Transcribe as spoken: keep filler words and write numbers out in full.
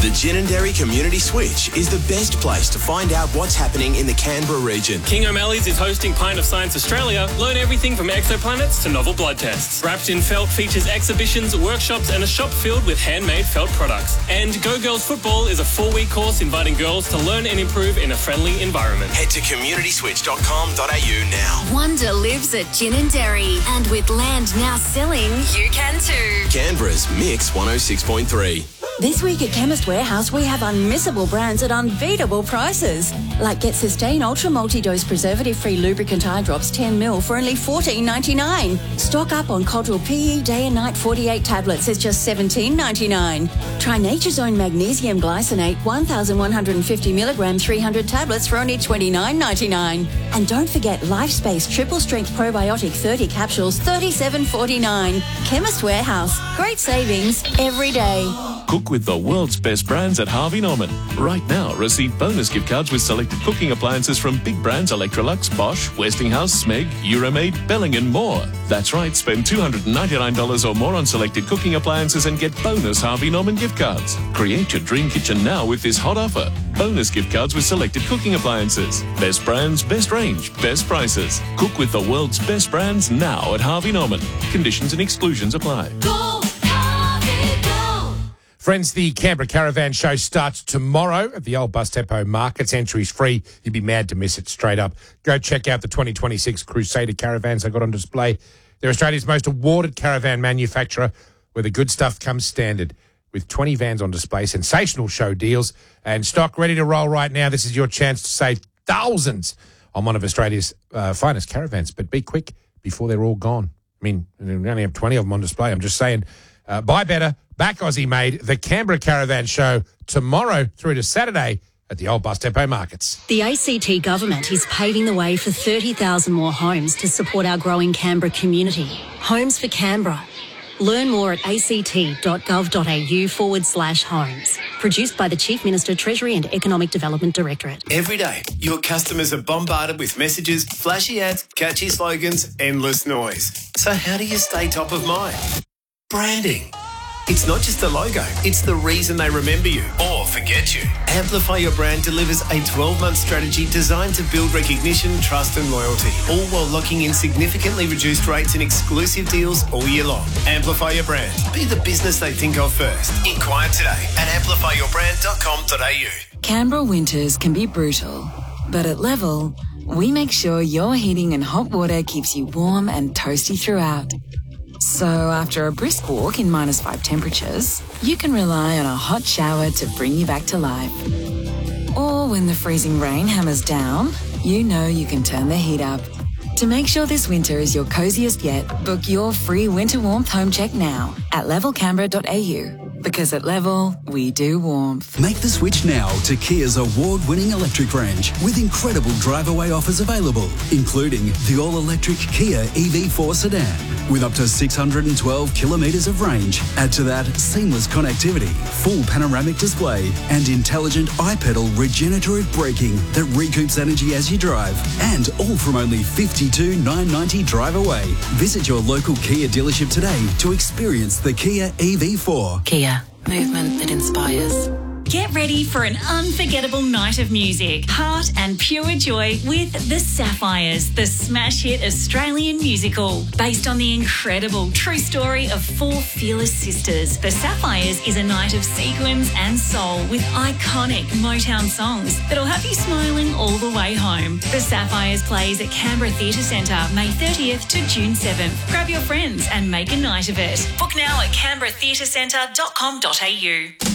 The Ginninderry Community Switch is the best place to find out what's happening in the Canberra region. King O'Malley's is hosting Pint of Science Australia. Learn everything from exoplanets to novel blood tests. Wrapped in Felt features exhibitions, workshops and a shop filled with handmade felt products. And Go Girls Football is a four-week course inviting girls to learn and improve in a friendly environment. Head to community switch dot com dot a u now. Wonder lives at Ginninderry, and with land now selling, you can too. Canberra's Mix one oh six point three. This week at Chemist Warehouse, we have unmissable brands at unbeatable prices. Like Get Sustain Ultra Multi-Dose Preservative-Free Lubricant Eye Drops ten mil for only fourteen ninety-nine. Stock up on Cottrell P E Day and Night forty-eight tablets is just seventeen ninety-nine. Try Nature's Own Magnesium Glycinate one thousand one hundred fifty milligram three hundred tablets for only twenty-nine ninety-nine. And don't forget LifeSpace Triple Strength Probiotic thirty capsules, thirty-seven forty-nine. Chemist Warehouse. Great savings every day. Cook with the world's best brands at Harvey Norman. Right now, receive bonus gift cards with selected cooking appliances from big brands Electrolux, Bosch, Westinghouse, Smeg, Euromaid, Belling and more. That's right, spend two hundred ninety-nine dollars or more on selected cooking appliances and get bonus Harvey Norman gift cards. Create your dream kitchen now with this hot offer. Bonus gift cards with selected cooking appliances. Best brands, best range, best prices. Cook with the world's best brands now at Harvey Norman. Conditions and exclusions apply. Go, Harvey, go. Friends, the Canberra Caravan Show starts tomorrow at the Old Bus Depot Markets. Entry's free. You'd be mad to miss it, straight up. Go check out the twenty twenty-six Crusader caravans I got on display. They're Australia's most awarded caravan manufacturer, where the good stuff comes standard. With twenty vans on display, sensational show deals, and stock ready to roll right now. This is your chance to save thousands on one of Australia's uh, finest caravans. But be quick before they're all gone. I mean, we only have twenty of them on display. I'm just saying, uh, buy better, back Aussie made. The Canberra Caravan Show tomorrow through to Saturday at the Old Bus Depot Markets. The A C T government is paving the way for thirty thousand more homes to support our growing Canberra community. Homes for Canberra. Learn more at act.gov.au forward slash homes. Produced by the Chief Minister, Treasury and Economic Development Directorate. Every day, your customers are bombarded with messages, flashy ads, catchy slogans, endless noise. So how do you stay top of mind? Branding. It's not just the logo, it's the reason they remember you or forget you. Amplify Your Brand delivers a twelve-month strategy designed to build recognition, trust and loyalty, all while locking in significantly reduced rates and exclusive deals all year long. Amplify Your Brand. Be the business they think of first. Inquire today at amplify your brand dot com dot a u. Canberra winters can be brutal, but at Level, we make sure your heating and hot water keeps you warm and toasty throughout. So after a brisk walk in minus five temperatures, you can rely on a hot shower to bring you back to life. Or when the freezing rain hammers down, you know you can turn the heat up. To make sure this winter is your coziest yet, book your free winter warmth home check now at level canberra dot a u. Because at Level, we do warmth. Make the switch now to Kia's award-winning electric range with incredible drive-away offers available, including the all-electric Kia E V four sedan with up to six hundred twelve kilometres of range. Add to that seamless connectivity, full panoramic display and intelligent iPedal regenerative braking that recoups energy as you drive. And all from only fifty-two thousand nine hundred ninety dollars drive away. Visit your local Kia dealership today to experience the Kia E V four. Kia. Movement that inspires. Get ready for an unforgettable night of music, heart and pure joy with The Sapphires, the smash hit Australian musical. Based on the incredible true story of four fearless sisters, The Sapphires is a night of sequins and soul with iconic Motown songs that'll have you smiling all the way home. The Sapphires plays at Canberra Theatre Centre May thirtieth to June seventh. Grab your friends and make a night of it. Book now at canberra theatre centre dot com dot a u.